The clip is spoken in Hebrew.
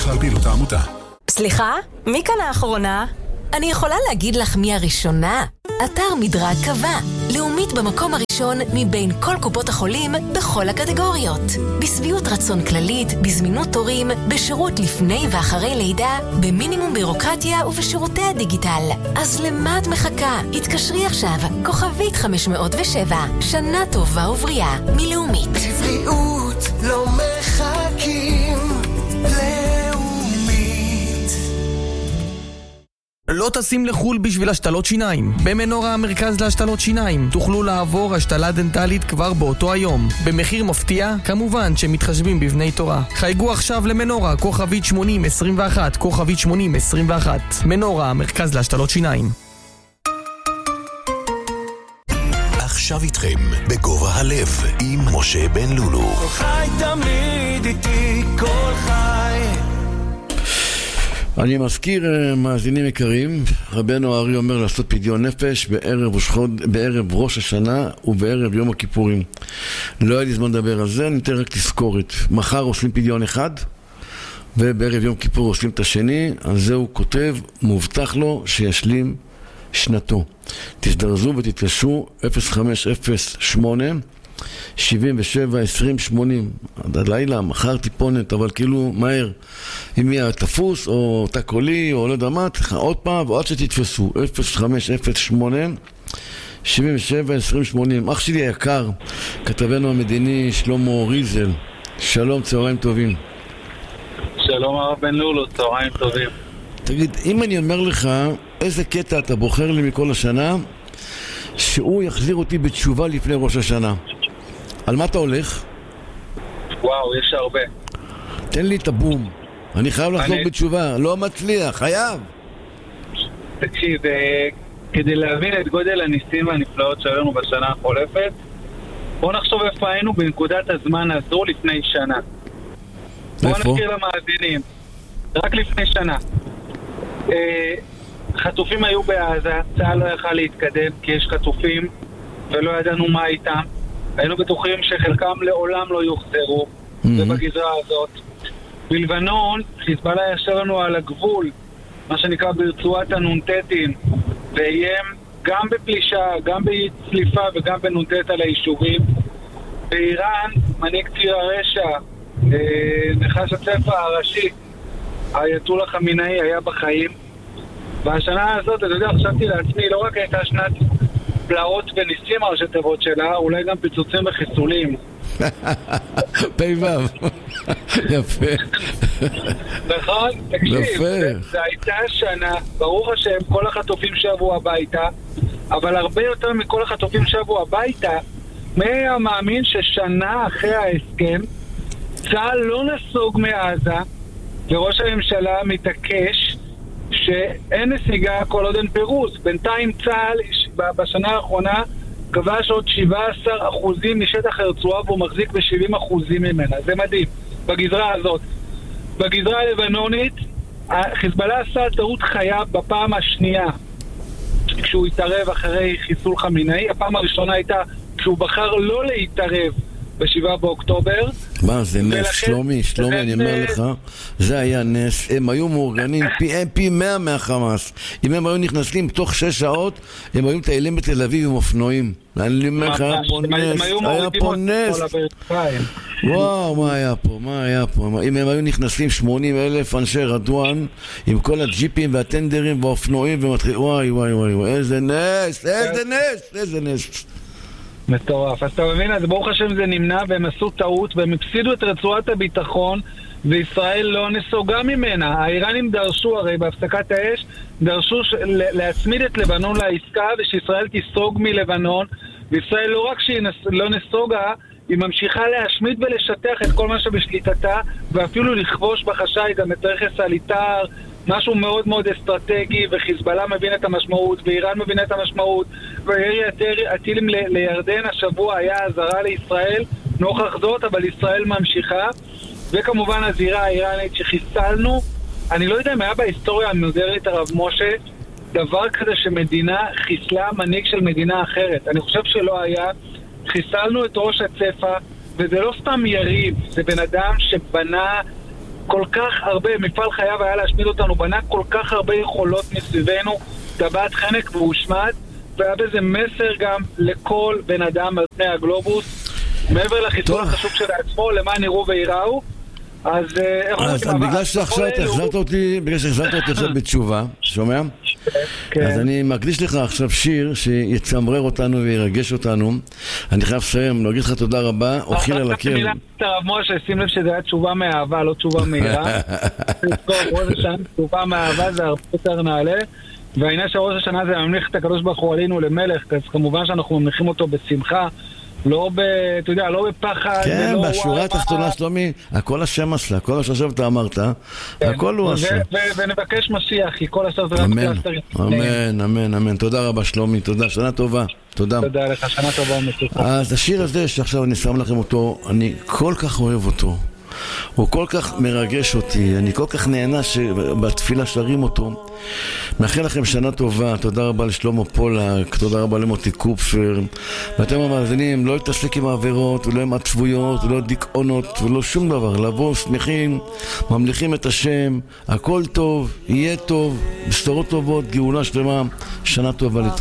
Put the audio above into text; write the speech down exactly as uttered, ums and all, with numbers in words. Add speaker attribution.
Speaker 1: לכלל פעילות העמותה.
Speaker 2: סליחה? מי כאן האחרונה? אני יכולה להגיד לך מי הראשונה? אתר מדרג קבע, לאומית במקום הראשון מבין כל קופות החולים בכל הקטגוריות. בסביעות רצון כללית, בזמינות תורים, בשירות לפני ואחרי לידה, במינימום בירוקרטיה ובשירותי הדיגיטל. אז למה את מחכה? התקשרי עכשיו, כוכבית חמש מאות ושבע, שנה טובה ובריאה, מלאומית.
Speaker 3: בבריאות לא מחכים,
Speaker 4: לא טסים לחול בשביל השתלות שיניים. במנורה המרכז להשתלות שיניים תוכלו לעבור השתלה דנטלית כבר באותו היום. במחיר מפתיע, כמובן שמתחשבים בבני תורה. חייגו עכשיו למנורה, כוכבית שמונים עשרים ואחת, כוכבית שמונים עשרים ואחת. מנורה המרכז להשתלות שיניים.
Speaker 5: עכשיו איתכם בגובה הלב עם משה בן לולו.
Speaker 3: כל חי תמיד איתי, כל חי.
Speaker 6: אני מזכיר, מאזינים יקרים, רבנו הארי אומר לעשות פדיון נפש בערב ראש, בערב ראש השנה ובערב יום הכיפורים. לא היה לי זמן לדבר על זה, אני אתן רק תזכורת. מחר עושים פדיון אחד ובערב יום כיפור עושים את השני. על זה הוא כותב, מובטח לו שישלים שנתו. תזדרזו ותתקשרו אפס חמש אפס שמונה שבעים ושבע עשרים שמונים. עד הלילה, מחר טיפונת, אבל כאילו מהר. אם יהיה תפוס או תקולי או לא יודע מה, עוד פעם ועד שתתפסו. אפס חמש אפס שמונה שבעים ושבע עשרים שמונים. אח שלי היקר, כתבנו המדיני שלמה ריזל, שלום, צהריים טובים.
Speaker 7: שלום הרב בן לולו, צהריים טובים.
Speaker 6: תגיד, אם אני אומר לך איזה קטע אתה בוחר לי מכל השנה שהוא יחזיר אותי בתשובה לפני ראש השנה, על מה אתה הולך?
Speaker 7: וואו, יש הרבה.
Speaker 6: תן לי את הבום, אני חייב לחזור
Speaker 7: אני...
Speaker 6: בתשובה, לא מצליח, חייב.
Speaker 7: תקשיב, כדי להבין את גודל הניסים והנפלאות שלנו בשנה החולפת, בוא נחשוב איפה היינו בנקודת הזמן הזו לפני שנה. בוא נזכיר למאזינים, רק לפני שנה. חטופים היו בעזה, צה"ל לא יכל להתקדם כי יש חטופים ולא ידענו מה איתם. היינו בטוחים שחלקם לעולם לא יוחזרו, mm-hmm. ובגזרה הזאת. בלבנון, חיזבאללה ישר לנו על הגבול, מה שנקרא ברצועת הנונטטים, ואיים גם בפלישה, גם בצליפה וגם בנונטט על היישובים. באיראן, מנהיג ציר הרשע, אה, נחש הצפה הראשי, האייתולה חמינאי היה בחיים. והשנה הזאת, אתה יודע, חשבתי לעצמי, לא רק הייתה שנת פלאות וניסים הראשי תיבות שלה, אולי גם פיצוצים וחיסולים.
Speaker 6: פייבב. יפה.
Speaker 7: נכון? תקשיב, זה הייתה שנה, ברוך השם, כל החטופים שבו הביתה, אבל הרבה יותר מכל החטופים שבו הביתה, מי היה מאמין ששנה אחרי ההסכם, צה"ל לא נסוג מעזה, וראש הממשלה מתעקש שאין נסיגה כל עוד אין פירוס. בינתיים צה"ל בשנה האחרונה כבש עוד שבעה עשר אחוזים משטח הרצועה והוא מחזיק ב-שבעים אחוזים ממנה. זה מדהים. בגזרה הזאת. בגזרה הלבנונית חיזבאללה עשה טעות חיה בפעם השנייה כשהוא התערב אחרי חיסול חמינאי. הפעם הראשונה הייתה כשהוא בחר לא להתערב בשבעה באוקטובר.
Speaker 6: מה, זה נס, שלומי, שלומי, אני אומר לך, זה היה נס. הם היו מאורגנים פי, פי מאה מהחמאס. אם הם היו נכנסים תוך שש שעות, הם היו מטיילים בתל אביב עם אופנועים. אני אומר לך, היה פה נס, היה פה נס. וואו, מה היה פה, מה היה פה? אם הם היו נכנסים שמונים אלף אנשי רדואן, עם כל הג'יפים והטנדרים והאופנועים, וואי, וואי, וואי, איזה נס, איזה נס, איזה נס.
Speaker 7: מטורף. אז אתה מבין, אז ברוך השם זה נמנע, והם עשו טעות והם הפסידו את רצועת הביטחון וישראל לא נסוגה ממנה. האיראנים דרשו, הרי בהפסקת האש דרשו ש... להצמיד את לבנון לעסקה ושישראל תיסוג מלבנון, וישראל לא רק שהיא נס... לא נסוגה, היא ממשיכה להשמיד ולשטח את כל מה שבשליטתה, ואפילו לכבוש בחשאי גם את רכס הליטר, משהו מאוד מאוד אסטרטגי, וחיזבאללה מבין את המשמעות, ואיראן מבין את המשמעות, וירי הטילים לירדן השבוע היה הזרה לישראל, נוכח זאת, אבל ישראל ממשיכה, וכמובן הזירה האיראנית שחיסלנו. אני לא יודע אם היה בהיסטוריה המודרנית הרב משה, דבר כזה שמדינה חיסלה מנהיג של מדינה אחרת. אני חושב שלא היה. חיסלנו את ראש הצפה, וזה לא סתם יריב, זה בן אדם שבנה כל כך הרבה, מפעל חייו היה להשמיד אותנו, בנה כל כך הרבה יכולות מסביבנו, טבעת חנק והושמד, והיה בזה מסר גם לכל בן אדם על פני הגלובוס, מעבר לחיסול החשוב של עצמו, למען יראו ויראו. אז
Speaker 6: בגלל שהחזרת אותי, בגלל שהחזרת אותי עכשיו בתשובה, שומע? אז אני מקדיש לך עכשיו שיר שיצמרר אותנו וירגש אותנו. אני חייב לסיים, להגיד לך תודה רבה, אוכל על הקר.
Speaker 7: מילה הרב משה, שים לב שזה היה תשובה מאהבה, לא תשובה מהירה. ראש השנה, תשובה מאהבה זה הרבה יותר נעלה, והעניין של ראש השנה זה ממליך את הקדוש ברוך הוא עלינו למלך, אז כמובן שאנחנו ממליכים אותו בשמחה, לא ב... אתה יודע, לא בפחד.
Speaker 6: כן, בשורה התחתונה שלומי, הכל השם עשה, הכל השם אתה אמרת, הכל הוא עשה.
Speaker 7: ונבקש משיח, כי כל השם זה רק פלסטרים.
Speaker 6: אמן, אמן, אמן. תודה רבה שלומי, תודה, שנה טובה. תודה.
Speaker 7: תודה לך, שנה טובה ומתוקה.
Speaker 6: אז השיר הזה שעכשיו אני שם לכם אותו, אני כל כך אוהב אותו. הוא כל כך מרגש אותי, אני כל כך נהנה שבתפילה שרים אותו. מאחל לכם שנה טובה, תודה רבה לשלמה פולק, תודה רבה למוטי קופפר, ואתם המאזינים, לא להתעסק עם העבירות, ולא עם עצבויות, ולא דיכאונות, ולא שום דבר, לבוא שמחים, ממליכים את השם, הכל טוב, יהיה טוב, בשורות טובות, גאולה שלמה, שנה טובה.